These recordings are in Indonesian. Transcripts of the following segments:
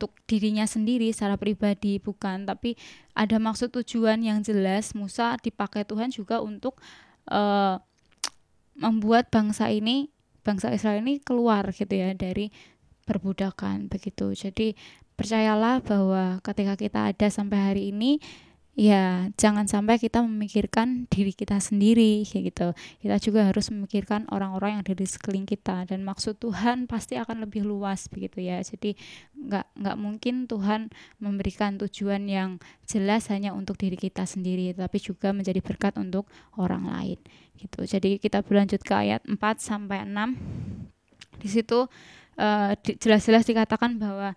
untuk dirinya sendiri secara pribadi, bukan, tapi ada maksud tujuan yang jelas. Musa dipakai Tuhan juga untuk uh, membuat bangsa Israel ini keluar gitu ya dari perbudakan begitu. Jadi percayalah bahwa ketika kita ada sampai hari ini, ya jangan sampai kita memikirkan diri kita sendiri kayak gitu. Kita juga harus memikirkan orang-orang yang ada di sekeliling kita, dan maksud Tuhan pasti akan lebih luas begitu ya. Jadi nggak mungkin Tuhan memberikan tujuan yang jelas hanya untuk diri kita sendiri, tapi juga menjadi berkat untuk orang lain gitu. Jadi kita berlanjut ke ayat 4 sampai 6. Di situ jelas-jelas dikatakan bahwa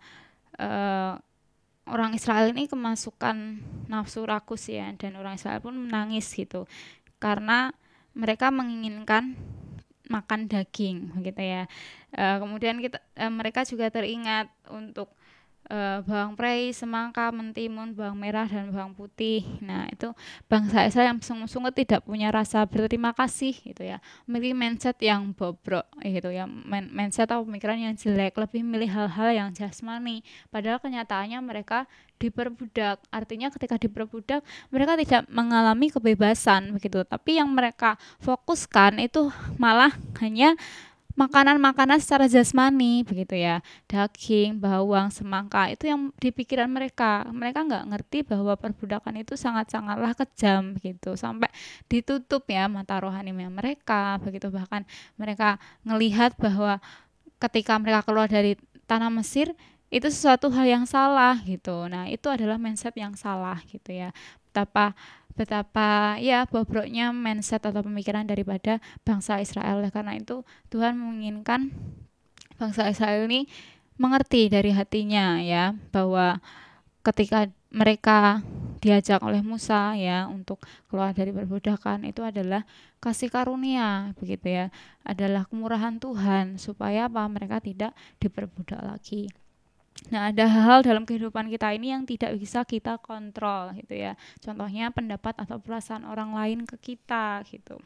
orang Israel ini kemasukan nafsu rakus ya, dan orang Israel pun menangis gitu karena mereka menginginkan makan daging gitu ya. Kemudian mereka juga teringat untuk bawang prei, semangka, mentimun, bawang merah dan bawang putih. Nah, itu bangsa Israel yang sungguh-sungguh tidak punya rasa berterima kasih gitu ya. Memiliki mindset yang bobrok gitu ya. Mindset atau pemikiran yang jelek, lebih memilih hal-hal yang jasmani. Padahal kenyataannya mereka diperbudak. Artinya ketika diperbudak, mereka tidak mengalami kebebasan begitu. Tapi yang mereka fokuskan itu malah hanya makanan-makanan secara jasmani begitu ya, daging, bawang, semangka, itu yang di pikiran mereka. Mereka nggak ngerti bahwa perbudakan itu sangat-sangatlah kejam gitu, sampai ditutup ya mata rohaninya mereka begitu. Bahkan mereka ngelihat bahwa ketika mereka keluar dari tanah Mesir itu sesuatu hal yang salah gitu. Nah, itu adalah mindset yang salah gitu ya. Betapa betapa ya bobroknya mindset atau pemikiran daripada bangsa Israel. Karena itu Tuhan menginginkan bangsa Israel ini mengerti dari hatinya ya, bahwa ketika mereka diajak oleh Musa ya untuk keluar dari perbudakan, itu adalah kasih karunia begitu ya, adalah kemurahan Tuhan supaya apa, mereka tidak diperbudak lagi. Nah, ada hal-hal dalam kehidupan kita ini yang tidak bisa kita kontrol gitu ya. Contohnya pendapat atau perasaan orang lain ke kita gitu.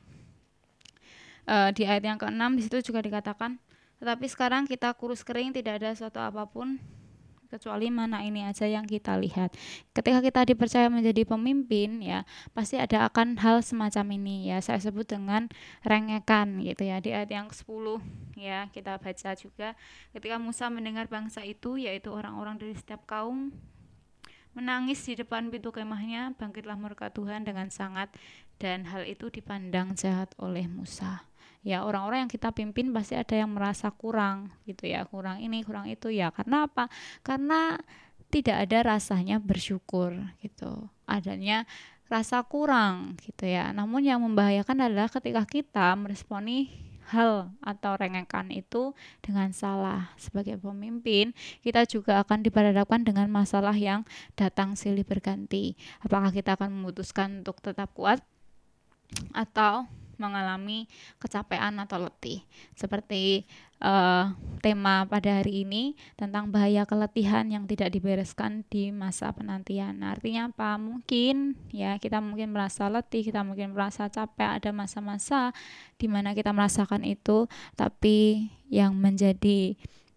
Di ayat yang ke-6 di situ juga dikatakan, tetapi sekarang kita kurus kering, tidak ada suatu apapun kecuali mana ini aja yang kita lihat. Ketika kita dipercaya menjadi pemimpin ya, pasti ada akan hal semacam ini ya, saya sebut dengan rengekan gitu ya. Di ayat yang ke-10 ya, kita baca juga, ketika Musa mendengar bangsa itu, yaitu orang-orang dari setiap kaum, menangis di depan pintu kemahnya, bangkitlah murka Tuhan dengan sangat, dan hal itu dipandang jahat oleh Musa. Ya, orang-orang yang kita pimpin pasti ada yang merasa kurang gitu ya, kurang ini kurang itu ya. Karena apa? Karena tidak ada rasanya bersyukur gitu, adanya rasa kurang gitu ya. Namun yang membahayakan adalah ketika kita meresponi hal atau rengekan itu dengan salah. Sebagai pemimpin, kita juga akan diperhadapkan dengan masalah yang datang silih berganti. Apakah kita akan memutuskan untuk tetap kuat atau mengalami kecapean atau letih. Seperti tema pada hari ini tentang bahaya keletihan yang tidak dibereskan di masa penantian. Nah, artinya apa? Mungkin ya kita mungkin merasa letih, kita mungkin merasa capek, ada masa-masa di mana kita merasakan itu, tapi yang menjadi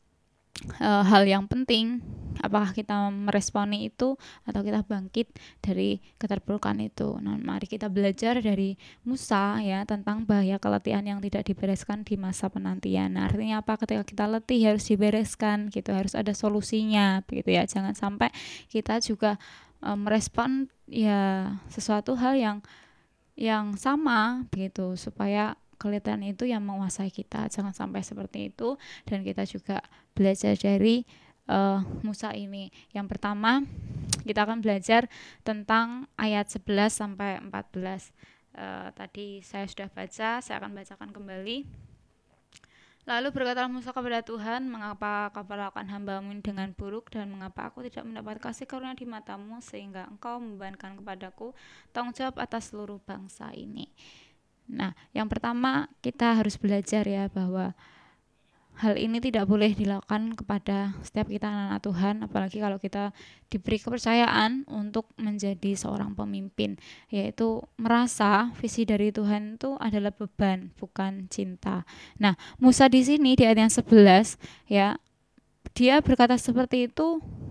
hal yang penting, apakah kita meresponi itu atau kita bangkit dari keterpurukan itu. Nah, mari kita belajar dari Musa ya tentang bahaya keletihan yang tidak dibereskan di masa penantian. Nah, artinya apa? Ketika kita letih harus dibereskan gitu, harus ada solusinya begitu ya. Jangan sampai kita juga merespon ya sesuatu hal yang sama begitu, supaya kelihatan itu yang menguasai kita. Jangan sampai seperti itu, dan kita juga belajar dari Musa ini. Yang pertama, kita akan belajar tentang ayat 11 sampai 14. Tadi saya sudah baca, saya akan bacakan kembali. Lalu berkatalah Musa kepada Tuhan, mengapa kau perlakukan hamba-Mu dengan buruk, dan mengapa aku tidak mendapat kasih karunia di mata-Mu sehingga Engkau membebankan kepadaku tanggung jawab atas seluruh bangsa ini. Nah, yang pertama kita harus belajar ya bahwa hal ini tidak boleh dilakukan kepada setiap kita anak-anak Tuhan, apalagi kalau kita diberi kepercayaan untuk menjadi seorang pemimpin, yaitu merasa visi dari Tuhan itu adalah beban, bukan cinta. Nah, Musa di sini di ayat yang 11 ya, dia berkata seperti itu